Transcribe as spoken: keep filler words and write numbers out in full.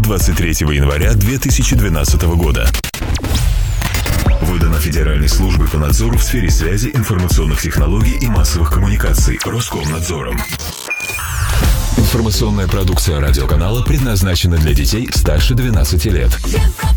двадцать третьего января две тысячи двенадцатого года. Выдано Федеральной службой по надзору в сфере связи, информационных технологий и массовых коммуникаций Роскомнадзором. Информационная продукция радиоканала предназначена для детей старше двенадцати лет.